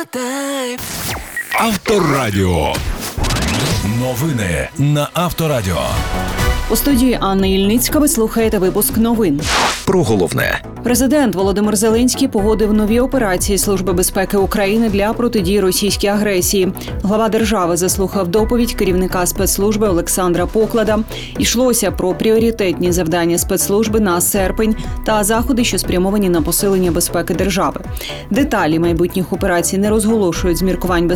Авторадіо. Новини на Авторадіо. У студії Анна Ільницька ви слухаєте випуск новин. Про головне. Президент Володимир Зеленський погодив нові операції Служби безпеки України для протидії російській агресії. Глава держави заслухав доповідь керівника спецслужби Олександра Поклада. Йшлося про пріоритетні завдання спецслужби на серпень та заходи, що спрямовані на посилення безпеки держави. Деталі майбутніх операцій не розголошують з міркувань